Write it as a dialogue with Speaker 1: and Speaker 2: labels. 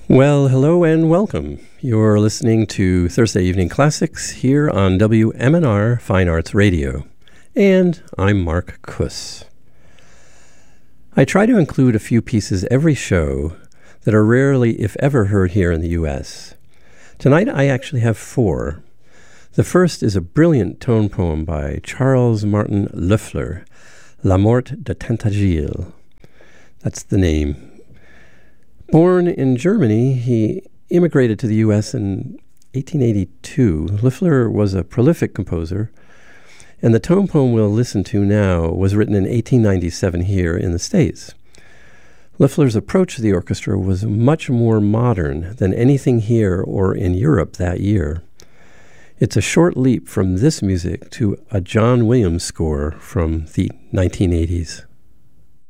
Speaker 1: Well, hello and welcome. You're listening to Thursday Evening Classics here on WMNR Fine Arts Radio. And I'm Mark Kuss. I try to include a few pieces every show that are rarely, if ever, heard here in the U.S. Tonight I actually have four. The first is a brilliant tone poem by Charles Martin Loeffler, La Mort de Tintagiles. That's the name. Born in Germany, he immigrated to the U.S. in 1882. Loeffler was a prolific composer, and the tone poem we'll listen to now was written in 1897 here in the States. Loeffler's approach to the orchestra was much more modern than anything here or in Europe that year. It's a short leap from this music to a John Williams score from the 1980s.